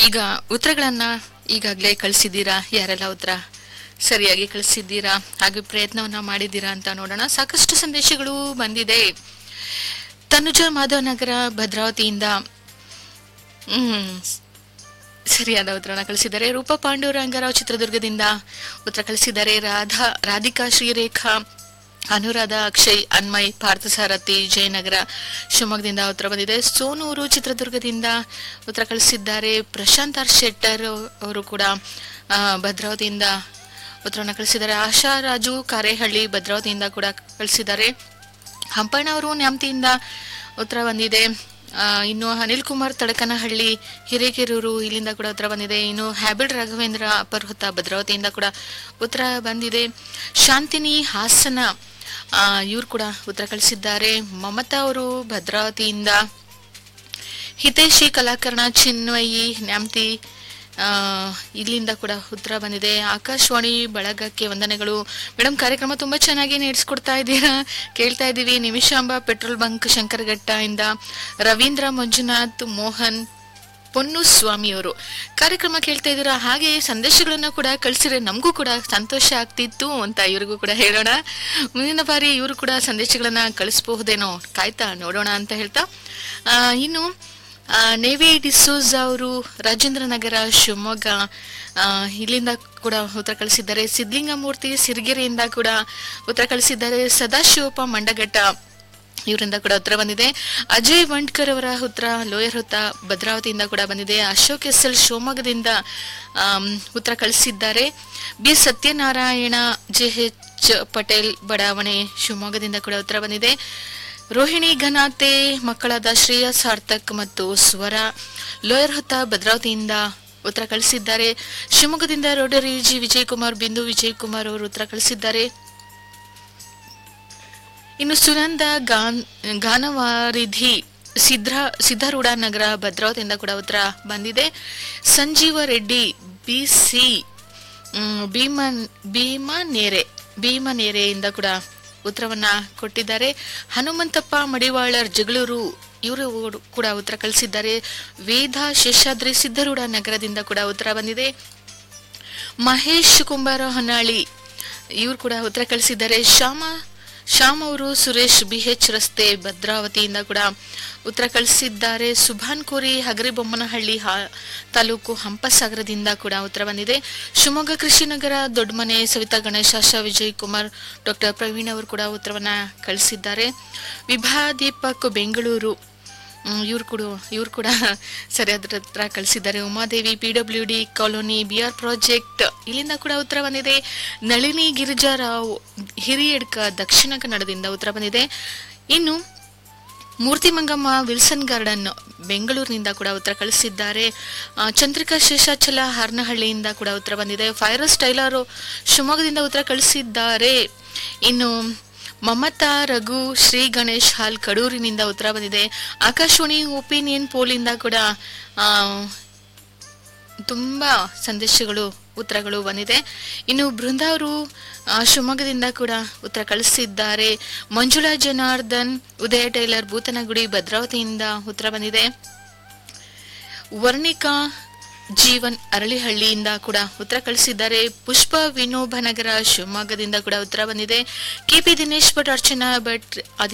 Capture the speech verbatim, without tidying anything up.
ಈಗ ಉತ್ತರಗಳನ್ನ ಈಗಾಗಲೇ ಕಳಿಸಿದ್ದೀರಾ? ಯಾರೆಲ್ಲ ಉತ್ತರ ಸರಿಯಾಗಿ ಕಳಿಸಿದ್ದೀರಾ ಹಾಗೆ ಪ್ರಯತ್ನವನ್ನ ಮಾಡಿದ್ದೀರಾ ಅಂತ ನೋಡೋಣ. ಸಾಕಷ್ಟು ಸಂದೇಶಗಳು ಬಂದಿದೆ. ತನುಜ ಮಾಧವನಗರ ಭದ್ರಾವತಿಯಿಂದ ಹ್ಮ್ ಸರಿಯಾದ ಉತ್ತರನ ಕಳಿಸಿದ್ದಾರೆ. ರೂಪಾ ಪಾಂಡುರಂಗರಾವ್ ಚಿತ್ರದುರ್ಗದಿಂದ ಉತ್ತರ ಕಳಿಸಿದ್ದಾರೆ. ರಾಧಾ ರಾಧಿಕಾ ಶ್ರೀರೇಖಾ ಅನುರಾಧ ಅಕ್ಷಯ್ ಅನ್ಮಯ್ ಪಾರ್ಥಸಾರಥಿ ಜಯನಗರ ಶಿವಮೊಗ್ಗದಿಂದ ಉತ್ತರ ಬಂದಿದೆ. ಸೋನೂರು ಚಿತ್ರದುರ್ಗದಿಂದ ಉತ್ತರ ಕಳಿಸಿದ್ದಾರೆ. ಪ್ರಶಾಂತ್ ಆರ್ ಶೆಟ್ಟರ್ ಅವರು ಕೂಡ ಭದ್ರಾವತಿಯಿಂದ ಉತ್ತರವನ್ನು ಕಳಿಸಿದ್ದಾರೆ. ಆಶಾ ರಾಜು ಕಾರೇಹಳ್ಳಿ ಭದ್ರಾವತಿಯಿಂದ ಕೂಡ ಕಳಿಸಿದ್ದಾರೆ. ಹಂಪಣ್ಣ ಅವರು ನ್ಯಾಮತಿಯಿಂದ ಉತ್ತರ ಬಂದಿದೆ. ಇನ್ನು ಅನಿಲ್ ಕುಮಾರ್ ತಡಕನಹಳ್ಳಿ ಹಿರೇಕೆರೂರು ಇಲ್ಲಿಂದ ಕೂಡ ಉತ್ತರ ಬಂದಿದೆ. ಇನ್ನು ಹ್ಯಾಬಿಡ್ ರಾಘವೇಂದ್ರ ಅಪರ್ಹುತ ಭದ್ರಾವತಿಯಿಂದ ಕೂಡ ಉತ್ತರ ಬಂದಿದೆ. ಶಾಂತಿನಿ ಹಾಸನ ಇವ್ರು ಕೂಡ ಉತ್ತರ ಕಳಿಸಿದ್ದಾರೆ. ಮಮತಾ ಅವರು ಭದ್ರಾವತಿಯಿಂದ. ಹಿತೇಶಿ ಕಲಾಕರಣ ಚಿನ್ಮಯಿ ನ್ಯಾಮತಿ ಆ ಇಲ್ಲಿಂದ ಕೂಡ ಉತ್ತರ ಬಂದಿದೆ. ಆಕಾಶವಾಣಿ ಬಳಗಕ್ಕೆ ವಂದನೆಗಳು ಮೇಡಮ್, ಕಾರ್ಯಕ್ರಮ ತುಂಬಾ ಚೆನ್ನಾಗಿ ನಡೆಸ್ಕೊಡ್ತಾ ಇದ್ದೀರಾ, ಕೇಳ್ತಾ ಇದ್ದೀವಿ. ನಿಮಿಷಾಂಬ ಪೆಟ್ರೋಲ್ ಬಂಕ್ ಶಂಕರಘಟ್ಟ ಇಂದ. ರವೀಂದ್ರ ಮಂಜುನಾಥ್ ಮೋಹನ್ ಪೊನ್ನುಸ್ವಾಮಿ ಅವರು ಕಾರ್ಯಕ್ರಮ ಕೇಳ್ತಾ ಇದ್ದೀರಾ. ಹಾಗೆ ಸಂದೇಶಗಳನ್ನ ಕೂಡ ಕಳಿಸಿದ್ರೆ ನಮಗೂ ಕೂಡ ಸಂತೋಷ ಆಗ್ತಿತ್ತು ಅಂತ ಇವ್ರಿಗೂ ಕೂಡ ಹೇಳೋಣ. ಮುಂದಿನ ಬಾರಿ ಇವರು ಕೂಡ ಸಂದೇಶಗಳನ್ನ ಕಳಿಸಬಹುದೇನೋ, ಕಾಯ್ತಾ ನೋಡೋಣ ಅಂತ ಹೇಳ್ತಾ ಇನ್ನು ನೇವಿ ಡಿಸೋಜ್ ಅವರು ರಾಜೇಂದ್ರ ನಗರ ಶಿವಮೊಗ್ಗ ಇಲ್ಲಿಂದ ಕೂಡ ಉತ್ತರ ಕಳಿಸಿದ್ದಾರೆ. ಸಿದ್ಲಿಂಗಮೂರ್ತಿ ಸಿರಿಗೆರೆಯಿಂದ ಕೂಡ ಉತ್ತರ ಕಳಿಸಿದ್ದಾರೆ. ಸದಾಶಿವಪ್ಪ ಮಂಡಘಟ್ಟ ಇವರಿಂದ ಕೂಡ ಉತ್ತರ ಬಂದಿದೆ. ಅಜಯ್ ವಂಡ್ಕರ್ ಅವರ ಉತ್ತರ ಲೋಯರ್ ಹೊತ್ತ ಭದ್ರಾವತಿಯಿಂದ ಕೂಡ ಬಂದಿದೆ. ಅಶೋಕ್ ಎಸ್ ಎಲ್ ಶಿವಮೊಗ್ಗದಿಂದ ಉತ್ತರ ಕಳಿಸಿದ್ದಾರೆ. B Satyanarayana J H Patel ಬಡಾವಣೆ ಶಿವಮೊಗ್ಗದಿಂದ ಕೂಡ ಉತ್ತರ ಬಂದಿದೆ. ರೋಹಿಣಿ ಘನಾತೆ ಮಕ್ಕಳಾದ ಶ್ರೇಯಾ ಸಾರ್ಥಕ್ ಮತ್ತು ಸ್ವರ ಲೋಯರ್ ಹೊತ್ತ ಭದ್ರಾವತಿಯಿಂದ ಉತ್ತರ ಕಳಿಸಿದ್ದಾರೆ. ಶಿವಮೊಗ್ಗದಿಂದ ರೋಡರಿ ಜಿ ವಿಜಯ್ ಕುಮಾರ್ ಬಿಂದು ವಿಜಯ್ ಕುಮಾರ್ ಅವರು ಉತ್ತರ ಕಳಿಸಿದ್ದಾರೆ. ಇನ್ನು ಸುನಂದ ಗಾನ್ ಗಾನವಾರಿಧಿ ಸಿದ್ಧ ಸಿದ್ಧಾರೂಢ ನಗರ ಭದ್ರಾವತಿಯಿಂದ ಕೂಡ ಉತ್ತರ ಬಂದಿದೆ. ಸಂಜೀವ ರೆಡ್ಡಿ ಬಿ ಸಿ ಭೀಮನ್ ಭೀಮನೇರೆ ಭೀಮನೇರೆಯಿಂದ ಕೂಡ ಉತ್ತರವನ್ನ ಕೊಟ್ಟಿದ್ದಾರೆ. ಹನುಮಂತಪ್ಪ ಮಡಿವಾಳರ್ ಜಗಳೂರು ಇವರು ಕೂಡ ಉತ್ತರ ಕಳಿಸಿದ್ದಾರೆ. ವೇದ ಶೇಷಾದ್ರಿ ಸಿದ್ಧಾರೂಢ ನಗರದಿಂದ ಕೂಡ ಉತ್ತರ ಬಂದಿದೆ. ಮಹೇಶ್ ಕುಂಬಾರ ಹೊನ್ನಾಳಿ ಇವರು ಕೂಡ ಉತ್ತರ ಕಳಿಸಿದ್ದಾರೆ. ಶ್ಯಾಮ ಶ್ಯಾಮ್ ಅವರು ಸುರೇಶ್ ಬಿಎಚ್ ರಸ್ತೆ ಭದ್ರಾವತಿಯಿಂದ ಕೂಡ ಉತ್ತರ ಕಳಿಸಿದ್ದಾರೆ. ಸುಭಾನ್ ಕೋರಿ ಹಗರಿಬೊಮ್ಮನಹಳ್ಳಿ ತಾಲೂಕು ಹಂಪಸಾಗರದಿಂದ ಕೂಡ ಉತ್ತರ ಬಂದಿದೆ. ಶಿವಮೊಗ್ಗ ಕೃಷಿನಗರ ದೊಡ್ಡಮನೆ ಸವಿತಾ ಗಣೇಶ ಆಶಾ ವಿಜಯ್ ಕುಮಾರ್ ಡಾಕ್ಟರ್ ಪ್ರವೀಣ್ ಅವರು ಕೂಡ ಉತ್ತರವನ್ನ ಕಳಿಸಿದ್ದಾರೆ. ವಿಭಾ ದೀಪಕ್ ಬೆಂಗಳೂರು ಇವ್ರು ಕೂಡ ಇವ್ರು ಕೂಡ ಸರಿಯಾದ ಉತ್ತರ ಕಳಿಸಿದ್ದಾರೆ. Umadevi PW D colony B R project ಇಲ್ಲಿಂದ ಕೂಡ ಉತ್ತರ ಬಂದಿದೆ. ನಳಿನಿ ಗಿರಿಜಾರಾವ್ ಹಿರಿಯಡ್ಕ ದಕ್ಷಿಣ ಕನ್ನಡದಿಂದ ಉತ್ತರ ಬಂದಿದೆ. ಇನ್ನು ಮೂರ್ತಿ ಮಂಗಮ್ಮ ವಿಲ್ಸನ್ ಗಾರ್ಡನ್ ಬೆಂಗಳೂರಿನಿಂದ ಕೂಡ ಉತ್ತರ ಕಳಿಸಿದ್ದಾರೆ. ಚಂದ್ರಿಕಾ ಶೇಷಾಚಲ ಹಾರನಹಳ್ಳಿಯಿಂದ ಕೂಡ ಉತ್ತರ ಬಂದಿದೆ. ಫೈರಸ್ ಟೈಲರ್ ಶಿವಮೊಗ್ಗದಿಂದ ಉತ್ತರ ಕಳಿಸಿದ್ದಾರೆ. ಇನ್ನು ಮಮತಾ ರಘು ಶ್ರೀ ಗಣೇಶ್ ಹಾಲ್ ಕಡೂರಿನಿಂದ ಉತ್ತರ ಬಂದಿದೆ. ಆಕಾಶವಾಣಿ ಒಪಿನಿಯನ್ ಪೋಲಿಂದ ಕೂಡ ಆ ತುಂಬಾ ಸಂದೇಶಗಳು ಉತ್ತರಗಳು ಬಂದಿದೆ. ಇನ್ನು ಬೃಂದಾ ಅವರು ಶಿವಮೊಗ್ಗದಿಂದ ಕೂಡ ಉತ್ತರ ಕಳಿಸಿದ್ದಾರೆ. ಮಂಜುಳಾ ಜನಾರ್ದನ್ ಉದಯ ಟೈಲರ್ ಬೂತನಗುಡಿ ಭದ್ರಾವತಿಯಿಂದ ಉತ್ತರ ಬಂದಿದೆ. ವರ್ಣಿಕಾ ಜೀವನ್ ಅರಳಿಹಳ್ಳಿಯಿಂದ ಕೂಡ ಉತ್ತರ ಕಳಿಸಿದ್ದಾರೆ. ಪುಷ್ಪ ವಿನೋಬನಗರ ಶಿವಮೊಗ್ಗದಿಂದ ಕೂಡ ಉತ್ತರ ಬಂದಿದೆ. ಕೆಪಿ ದಿನೇಶ್ ಭಟ್ ಅರ್ಚನಾ ಭಟ್